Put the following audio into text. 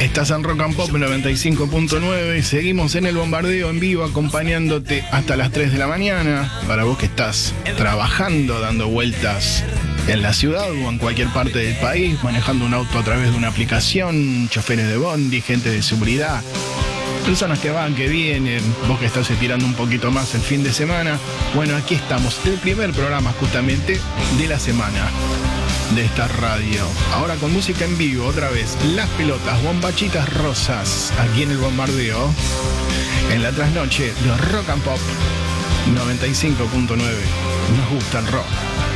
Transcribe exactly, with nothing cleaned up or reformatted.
Estás en Rock and Pop noventa y cinco punto nueve. Seguimos en el bombardeo en vivo acompañándote hasta las tres de la mañana. Para vos que estás trabajando, dando vueltas en la ciudad o en cualquier parte del país, manejando un auto a través de una aplicación, choferes de bondi, gente de seguridad, personas que van, que vienen, vos que estás estirando un poquito más el fin de semana. Bueno, aquí estamos, el primer programa justamente de la semana de esta radio. Ahora con música en vivo, otra vez, Las Pelotas, Bombachitas Rosas, aquí en el bombardeo, en la trasnoche de Rock and Pop noventa y cinco punto nueve. Nos gusta el rock.